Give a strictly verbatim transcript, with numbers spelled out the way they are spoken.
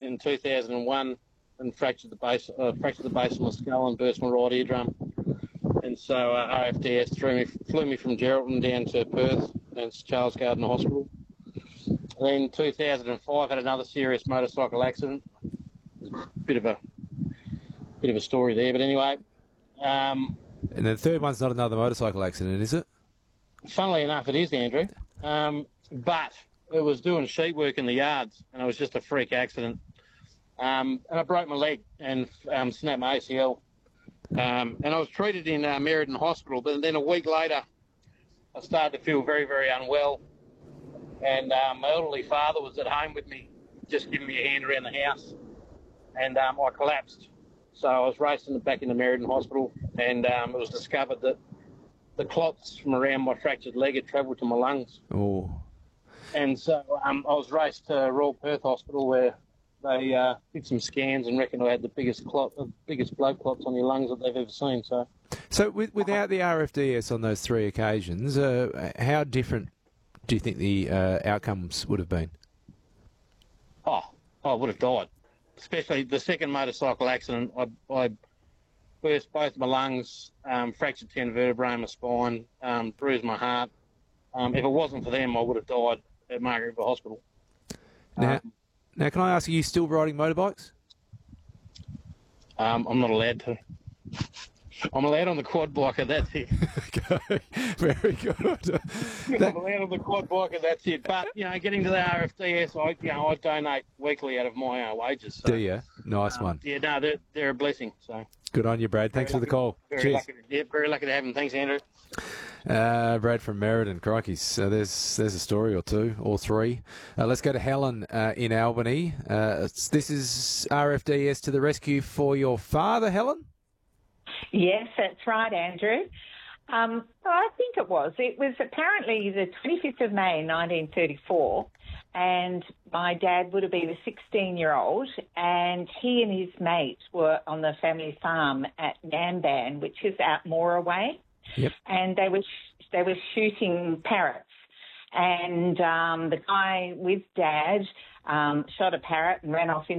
in two thousand one and fractured the base, uh, fractured the base of my skull and burst my right eardrum. And so uh, R F D S threw me, flew me from Geraldton down to Perth and Charles Gardner Hospital. And then in two thousand five, had another serious motorcycle accident. Bit of a bit of a story there, but anyway. Um, and the third one's not another motorcycle accident, is it? Funnily enough, it is, Andrew. Um, but it was doing sheet work in the yards, and it was just a freak accident. Um, and I broke my leg and um, snapped my A C L. Um, and I was treated in uh, Meriden Hospital, but then a week later, I started to feel very, very unwell. And um, my elderly father was at home with me, just giving me a hand around the house. And um, I collapsed. So I was racing back into Meriden Hospital, and um, it was discovered that the clots from around my fractured leg had travelled to my lungs. Oh. And so um, I was raced to Royal Perth Hospital, where they uh, did some scans and reckoned I had the biggest clot, the biggest blood clots on your lungs that they've ever seen. So, so with, without the R F D S on those three occasions, uh, how different do you think the uh, outcomes would have been? Oh, I would have died. Especially the second motorcycle accident, I, I burst both my lungs, um, fractured ten vertebrae in my spine, um, bruised my heart. Um, if it wasn't for them, I would have died at Margaret River Hospital. Now, Um, now, can I ask, are you still riding motorbikes? um, I'm not allowed to. I'm allowed on the quad bike, and that's it. Okay, very good. I'm allowed on the quad bike, and that's it. But, you know, getting to the R F D S, I, you know, I donate weekly out of my uh, wages. So, do you? Nice um, one. Yeah, no, they're, they're a blessing. So good on you, Brad. Thanks very for the lucky, call. Very Cheers. lucky, yeah, very lucky to have him. Thanks, Andrew. Uh, Brad from Meriden, crikey. So there's there's a story or two, or three. Uh, let's go to Helen uh, in Albany. Uh, this is R F D S to the rescue for your father, Helen? Yes, that's right, Andrew. Um, well, I think it was. It was apparently the twenty-fifth of May, nineteen thirty-four, and my dad would have been a sixteen-year-old, and he and his mate were on the family farm at Namban, which is out Moora way. Yep. And they were sh- they were shooting parrots, and um, the guy with Dad um, shot a parrot and ran off in